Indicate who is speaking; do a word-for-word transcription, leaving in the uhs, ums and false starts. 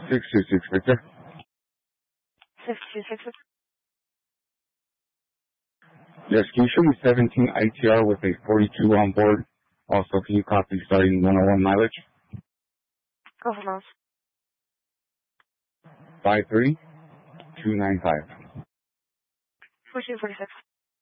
Speaker 1: six two six Victor.
Speaker 2: six two six Victor.
Speaker 1: Yes, can you show me seventeen I T R with a forty-two on board? Also, can you copy starting one oh one mileage?
Speaker 2: Go for those.
Speaker 1: five three two nine five.
Speaker 2: four two forty-six.